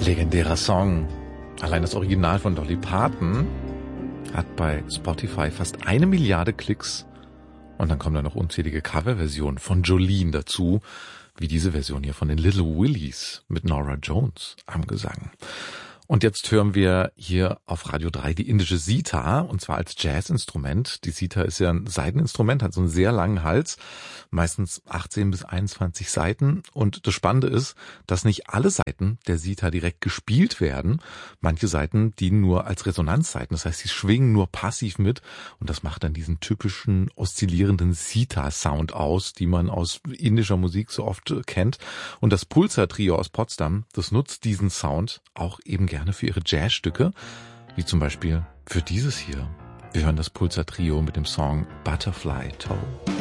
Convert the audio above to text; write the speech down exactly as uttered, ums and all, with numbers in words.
Legendärer Song. Allein das Original von Dolly Parton hat bei Spotify fast eine Milliarde Klicks. Und dann kommen da noch unzählige Coverversionen von Jolene dazu, wie diese Version hier von den Little Willies mit Norah Jones am Gesang. Und jetzt hören wir hier auf Radio drei die indische Sitar, und zwar als Jazzinstrument. Die Sitar ist ja ein Saiteninstrument, hat so einen sehr langen Hals, meistens achtzehn bis einundzwanzig Saiten. Und das Spannende ist, dass nicht alle Saiten der Sitar direkt gespielt werden. Manche Saiten dienen nur als Resonanzsaiten, das heißt, sie schwingen nur passiv mit. Und das macht dann diesen typischen oszillierenden Sitar-Sound aus, die man aus indischer Musik so oft kennt. Und das Pulsar-Trio aus Potsdam, das nutzt diesen Sound auch eben gerne für ihre Jazzstücke, wie zum Beispiel für dieses hier. Wir hören das Pulsar-Trio mit dem Song Butterfly Toe.